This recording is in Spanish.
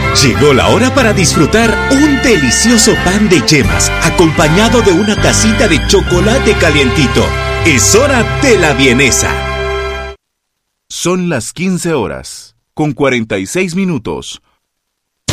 Llegó la hora para disfrutar un delicioso pan de yemas acompañado de una tacita de chocolate calientito. Es hora de la vienesa. Son las 15 horas, con 46 minutos.